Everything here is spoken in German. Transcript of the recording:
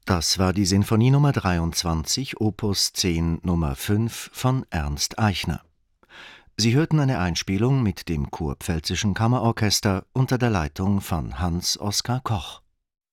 Das war die Sinfonie Nr. 23, Opus 10 Nr. 5 von Ernst Eichner. Sie hörten eine Einspielung mit dem Kurpfälzischen Kammerorchester unter der Leitung von Hans Oskar Koch.